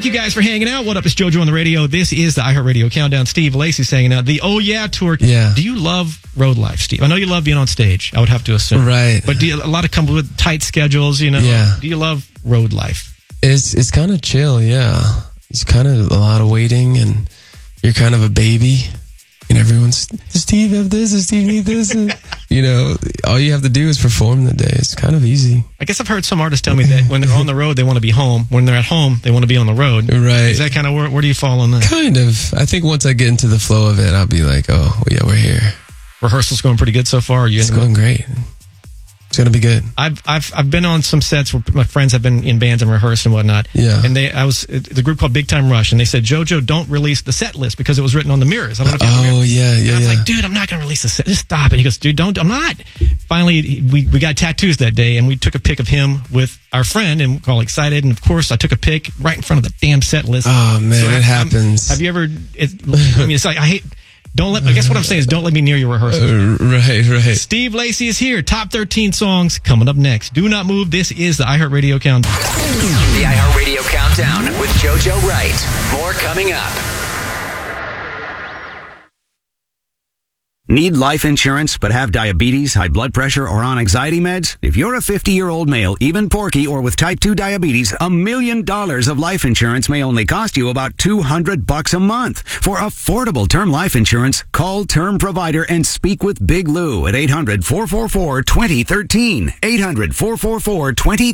you guys for hanging out. What up? It's JoJo on the radio. This is the iHeartRadio Countdown. Steve Lacy's hanging out. The Oh Yeah Tour. Yeah. Do you love road life, Steve? I know you love being on stage. I would have to assume. Right. But a lot of come with tight schedules, you know? Yeah. Do you love road life? It's kind of chill, yeah. It's kind of a lot of waiting, and you're kind of a baby. And everyone's, does Steve have this? Does Steve need this? You know, all you have to do is perform the day. It's kind of easy. I guess I've heard some artists tell me that when they're on the road, they want to be home. When they're at home, they want to be on the road. Right. Is that kind of where do you fall on that? Kind of. I think once I get into the flow of it, I'll be like, oh, yeah, we're here. Rehearsal's going pretty good so far? It's going great. It's going to be good. I've been on some sets where my friends have been in bands and rehearsed and whatnot. Yeah. And I was the group called Big Time Rush, and they said, JoJo, don't release the set list because it was written on the mirrors. I don't know if you ever yeah. I was like, dude, I'm not going to release the set. Just stop it. He goes, dude, I'm not. Finally, we got tattoos that day, and we took a pic of him with our friend, and we're all excited. And of course, I took a pic right in front of the damn set list. Oh, man, it happens. Have you ever, it's like, I guess what I'm saying is don't let me near your rehearsal. Right. Steve Lacy is here. Top 13 songs coming up next. Do not move. This is the iHeartRadio Countdown. The iHeartRadio Countdown with JoJo Wright. More coming up. Need life insurance but have diabetes, high blood pressure, or on anxiety meds? If you're a 50-year-old male, even porky, or with type 2 diabetes, $1 million of life insurance may only cost you about $200 a month. For affordable term life insurance, call Term Provider and speak with Big Lou at 800-444-2013. 800-444-2013.